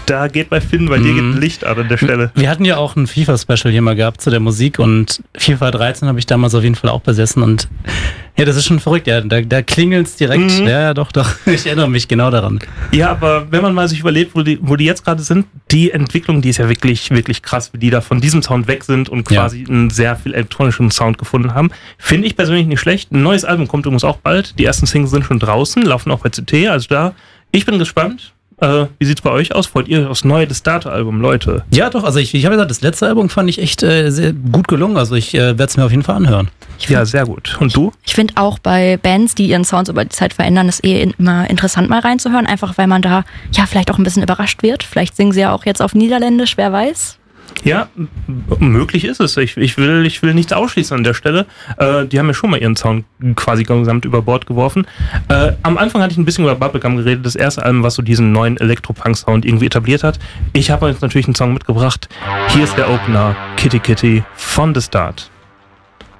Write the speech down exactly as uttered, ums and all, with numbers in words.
Da geht bei Finn, bei mm. dir geht Licht an an der Stelle. Wir hatten ja auch ein FIFA-Special hier mal gehabt zu der Musik und FIFA dreizehn habe ich damals auf jeden Fall auch besessen und ja, das ist schon verrückt, ja, da, da klingelt's direkt. Mhm. Ja, ja, doch, doch, ich erinnere mich genau daran. Ja, aber wenn man mal sich überlegt, wo die, wo die jetzt gerade sind, die Entwicklung, die ist ja wirklich, wirklich krass, wie die da von diesem Sound weg sind und quasi ja. einen sehr viel elektronischen Sound gefunden haben. Finde ich persönlich nicht schlecht. Ein neues Album kommt übrigens auch bald. Die ersten Singles sind schon draußen, laufen auch bei C T, also da, ich bin gespannt. Äh, wie sieht's bei euch aus? Freut ihr aufs neue Destate-Album, Leute? Ja, doch. Also ich, ich habe gesagt, das letzte Album fand ich echt äh, sehr gut gelungen. Also ich äh, werde es mir auf jeden Fall anhören. Find, ja, sehr gut. Und du? Ich finde auch bei Bands, die ihren Sound über die Zeit verändern, ist eh immer interessant mal reinzuhören. Einfach weil man da ja vielleicht auch ein bisschen überrascht wird. Vielleicht singen sie ja auch jetzt auf Niederländisch, wer weiß. Ja, m- möglich ist es. Ich, ich, will, ich will nichts ausschließen an der Stelle. Äh, die haben ja schon mal ihren Sound quasi gesamt über Bord geworfen. Äh, am Anfang hatte ich ein bisschen über Bubblegum geredet, das erste Album, was so diesen neuen Elektropunk-Sound irgendwie etabliert hat. Ich habe jetzt natürlich einen Song mitgebracht. Hier ist der Opener, Kitty Kitty von The Start.